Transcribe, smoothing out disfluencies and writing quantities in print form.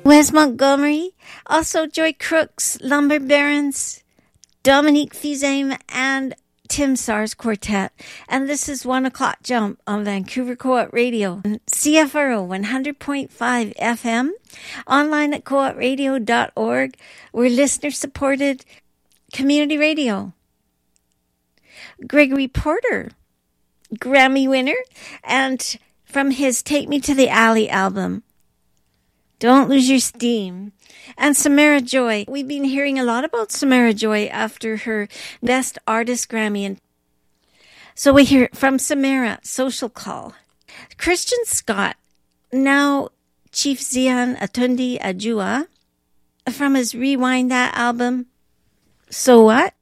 Wes Montgomery, also Joy Crooks, Lumber Barons, Dominique Fils-Aime, and Tim Sars Quartet. And this is 1 o'clock jump on Vancouver Co-op Radio, CFRO 100.5 FM, online at coopradio.org. We're listener-supported community radio. Gregory Porter, Grammy winner, and from his Take Me to the Alley album, Don't Lose Your Steam. And Samara Joy. We've been hearing a lot about Samara Joy after her Best Artist Grammy. And so we hear from Samara, Social Call. Christian Scott, now Chief Zian Atundi Ajua, from his Rewind That album, So What?